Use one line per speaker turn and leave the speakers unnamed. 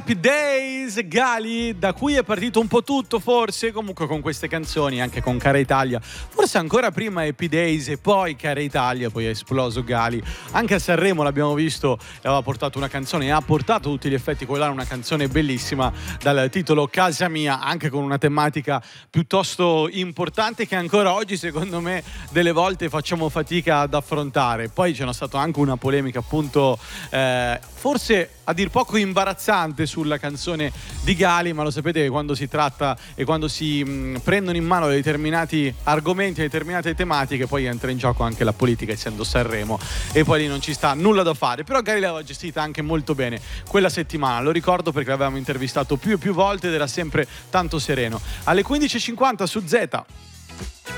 Happy Days, Gali, da cui è partito un po' tutto forse, comunque con queste canzoni, anche con Cara Italia, forse ancora prima Happy Days e poi Cara Italia, poi è esploso Gali. Anche a Sanremo l'abbiamo visto, aveva portato una canzone e ha portato a tutti gli effetti quella, una canzone bellissima dal titolo Casa Mia, anche con una tematica piuttosto importante che ancora oggi secondo me delle volte facciamo fatica ad affrontare. Poi c'è stata anche una polemica appunto forse a dir poco imbarazzante sulla canzone di Gali, ma lo sapete che quando si tratta e quando si prendono in mano determinati argomenti, determinate tematiche, poi entra in gioco anche la politica, essendo Sanremo, e poi lì non ci sta nulla da fare. Però Gali l'aveva gestita anche molto bene quella settimana, lo ricordo perché l'avevamo intervistato più e più volte ed era sempre tanto sereno. Alle 15.50 su Z